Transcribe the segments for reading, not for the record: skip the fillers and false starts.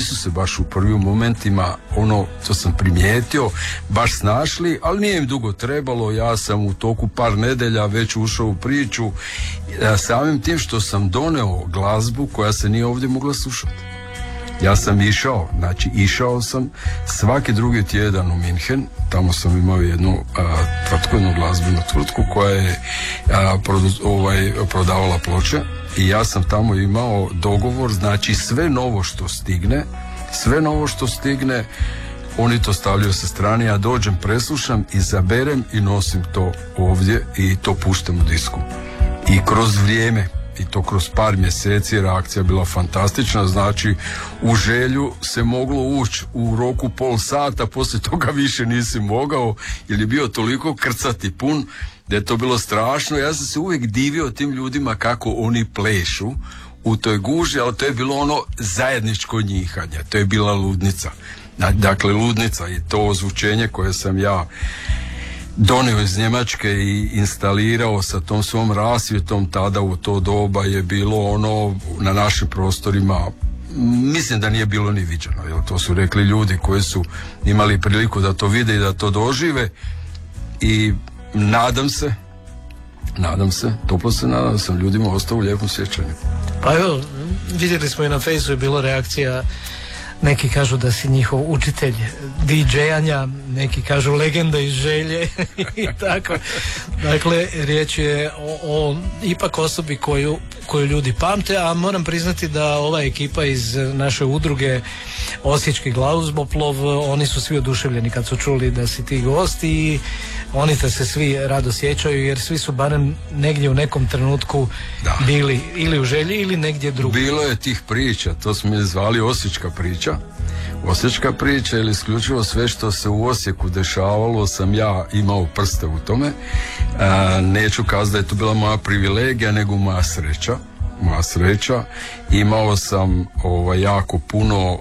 nisu se baš u prvim momentima, ono što sam primijetio, baš snašli, ali nije im dugo trebalo. Ja sam u toku par nedelja već ušao u priču, samim tim što sam doneo glazbu koja se nije ovdje mogla slušati. Ja sam išao sam svaki drugi tjedan u Minhen, tamo sam imao jednu glazbenu tvrtku koja je prodavala ploče i ja sam tamo imao dogovor, znači sve novo što stigne, oni to stavljaju sa strane, ja dođem, preslušam, izaberem i nosim to ovdje i to puštam u disku. I kroz vrijeme, i to kroz par mjeseci, reakcija bila fantastična, znači u Želju se moglo ući u roku pol sata, poslije toga više nisi mogao, jer je bio toliko krcat i pun da je to bilo strašno. Ja sam se uvijek divio tim ljudima kako oni plešu u toj guži, ali to je bilo ono zajedničko njihanje, to je bila ludnica. Dakle, ludnica i to ozvučenje koje sam ja donio iz Njemačke i instalirao sa tom svom rasvjetom tada u to doba je bilo ono na našim prostorima, mislim da nije bilo ni viđeno, jer to su rekli ljudi koji su imali priliku da to vide i da to dožive i nadam se, toplo se nadam da sam ljudima ostao u lijepom sjećanju. Pa evo, vidjeli smo i na Fejsu je bilo reakcija. Neki kažu da si njihov učitelj DJ-anja, neki kažu legenda iz Želje i tako. Dakle, riječ je o ipak osobi koju ljudi pamte, a moram priznati da ova ekipa iz naše udruge Osječki glazboplov, oni su svi oduševljeni kad su čuli da si ti gost i oni te se svi rado sjećaju jer svi su barem negdje u nekom trenutku bili ili u Želji ili negdje drugdje. Bilo je tih priča, to smo je zvali Osječka priča ili isključivo sve što se u Osijeku dešavalo sam ja imao prste u tome. Neću kazati da je to bila moja privilegija, nego moja sreća. Imao sam jako puno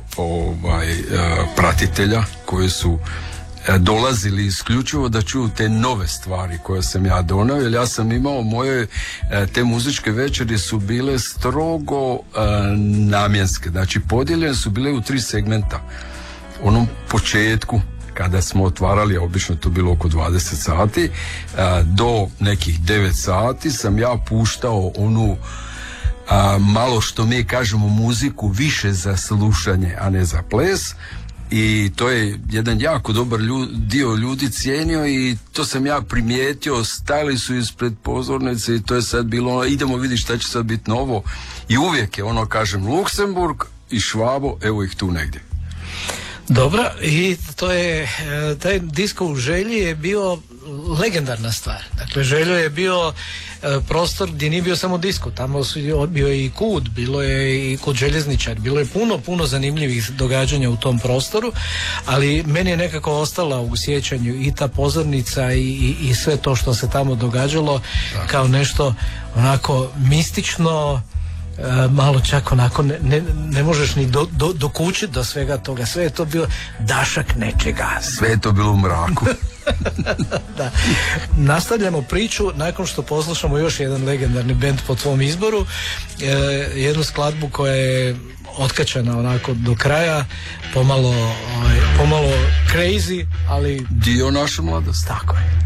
pratitelja koji su dolazili isključivo da čuju te nove stvari koje sam ja donio, jer ja sam imao moje te muzičke večeri su bile strogo namjenske, znači podijeljene su bile u 3 segmenta. U onom početku kada smo otvarali, a obično to bilo oko 20 sati, do nekih 9 sati sam ja puštao onu malo što mi kažemo muziku više za slušanje, a ne za ples. I to je jedan jako dobar dio ljudi cijenio i to sam ja primijetio, stajali su ispred pozornice i to je sad bilo idemo vidjeti šta će sad biti novo i uvijek je kažem Luksemburg i Švabo, evo ih tu negdje. Dobro, i to je taj disko u Želji je bio legendarna stvar. Dakle, Željo je bio prostor gdje nije bio samo disko, tamo bio je i KUD, bilo je i KUD Željezničar, bilo je puno zanimljivih događanja u tom prostoru, ali meni je nekako ostala u sjećanju i ta pozornica i sve to što se tamo događalo kao nešto onako mistično, malo čak onako ne možeš ni dokučiti do svega toga, sve je to bio dašak nečega. Sve je to bilo u mraku. Da. Nastavljamo priču nakon što poslušamo još jedan legendarni bend po tvom izboru, jednu skladbu koja je otkačena onako do kraja, pomalo crazy, ali dio naše mladosti. Tako je.